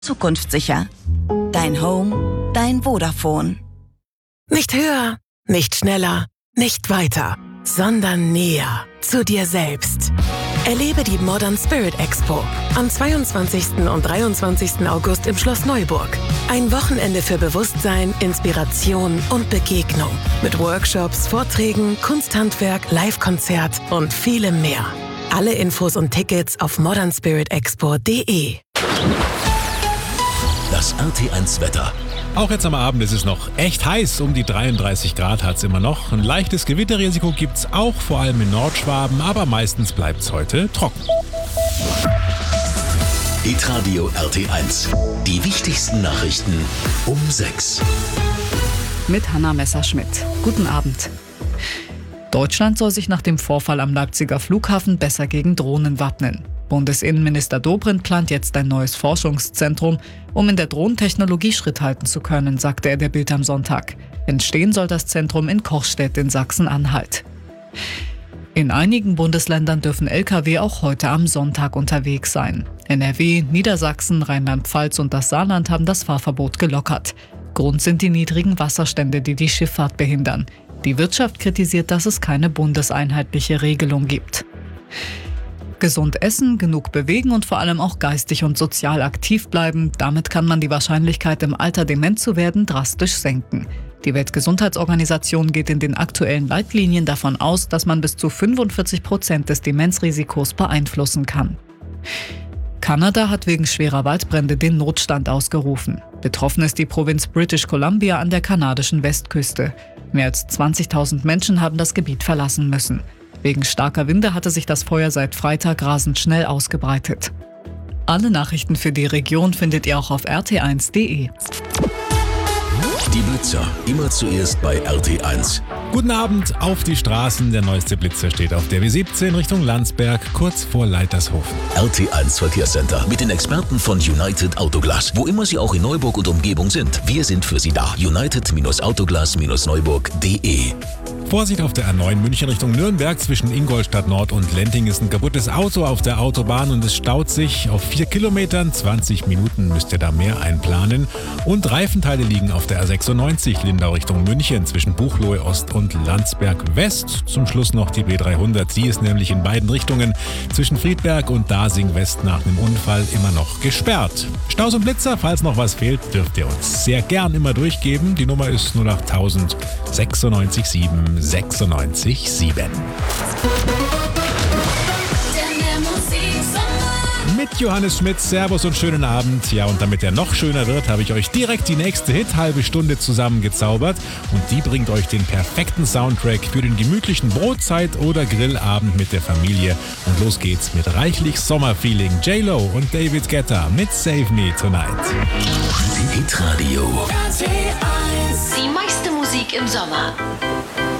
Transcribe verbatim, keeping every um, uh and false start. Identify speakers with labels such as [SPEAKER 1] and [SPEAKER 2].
[SPEAKER 1] zukunftssicher. Dein Home, dein Vodafone.
[SPEAKER 2] Nicht höher, nicht schneller, nicht weiter, sondern näher zu dir selbst. Erlebe die Modern Spirit Expo am zweiundzwanzigsten und dreiundzwanzigsten August im Schloss Neuburg. Ein Wochenende für Bewusstsein, Inspiration und Begegnung. Mit Workshops, Vorträgen, Kunsthandwerk, Live-Konzert und vielem mehr. Alle Infos und Tickets auf modern spirit expo punkt de.
[SPEAKER 3] Das R T eins Wetter.
[SPEAKER 4] Auch jetzt am Abend ist es noch echt heiß, um die dreiunddreißig Grad hat es immer noch. Ein leichtes Gewitterrisiko gibt es auch, vor allem in Nordschwaben, aber meistens bleibt es heute trocken.
[SPEAKER 3] Hitradio R T eins. Die wichtigsten Nachrichten um sechs.
[SPEAKER 5] Mit Hanna Messerschmidt. Guten Abend. Deutschland soll sich nach dem Vorfall am Leipziger Flughafen besser gegen Drohnen wappnen. Bundesinnenminister Dobrindt plant jetzt ein neues Forschungszentrum, um in der Drohnentechnologie Schritt halten zu können, sagte er der Bild am Sonntag. Entstehen soll das Zentrum in Kochstedt in Sachsen-Anhalt. In einigen Bundesländern dürfen L K W auch heute am Sonntag unterwegs sein. N R W, Niedersachsen, Rheinland-Pfalz und das Saarland haben das Fahrverbot gelockert. Grund sind die niedrigen Wasserstände, die die Schifffahrt behindern. Die Wirtschaft kritisiert, dass es keine bundeseinheitliche Regelung gibt. Gesund essen, genug bewegen und vor allem auch geistig und sozial aktiv bleiben. Damit kann man die Wahrscheinlichkeit, im Alter dement zu werden, drastisch senken. Die Weltgesundheitsorganisation geht in den aktuellen Leitlinien davon aus, dass man bis zu fünfundvierzig Prozent des Demenzrisikos beeinflussen kann. Kanada hat wegen schwerer Waldbrände den Notstand ausgerufen. Betroffen ist die Provinz British Columbia an der kanadischen Westküste. Mehr als zwanzigtausend Menschen haben das Gebiet verlassen müssen. Wegen starker Winde hatte sich das Feuer seit Freitag rasend schnell ausgebreitet. Alle Nachrichten für die Region findet ihr auch auf r t eins punkt de.
[SPEAKER 3] Die Blitzer, immer zuerst bei R T eins.
[SPEAKER 4] Guten Abend, auf die Straßen. Der neueste Blitzer steht auf der W siebzehn Richtung Landsberg, kurz vor Leitershofen.
[SPEAKER 3] R T eins Verkehrscenter mit den Experten von United Autoglas. Wo immer Sie auch in Neuburg und Umgebung sind, wir sind für Sie da. United Autoglas Neuburg punkt de.
[SPEAKER 4] Vorsicht auf der A neun München Richtung Nürnberg. Zwischen Ingolstadt Nord und Lenting ist ein kaputtes Auto auf der Autobahn und es staut sich auf vier Kilometern. zwanzig Minuten müsst ihr da mehr einplanen. Und Reifenteile liegen auf der A sechsundneunzig Lindau Richtung München zwischen Buchloe Ost und Landsberg West. Zum Schluss noch die B dreihundert. Die ist nämlich in beiden Richtungen zwischen Friedberg und Dasing West nach einem Unfall immer noch gesperrt. Staus und Blitzer, falls noch was fehlt, dürft ihr uns sehr gern immer durchgeben. Die Nummer ist null acht null null sechsundneunzig sieben sechsundneunzig sieben. Mit Johannes Schmidt, Servus und schönen Abend. Ja, und damit er noch schöner wird, habe ich euch direkt die nächste Hit-halbe Stunde zusammengezaubert. Und die bringt euch den perfekten Soundtrack für den gemütlichen Brotzeit- oder Grillabend mit der Familie. Und los geht's mit reichlich Sommerfeeling. J-Lo und David Guetta mit Save Me Tonight.
[SPEAKER 3] Hitradio.
[SPEAKER 6] Die meiste Musik im Sommer.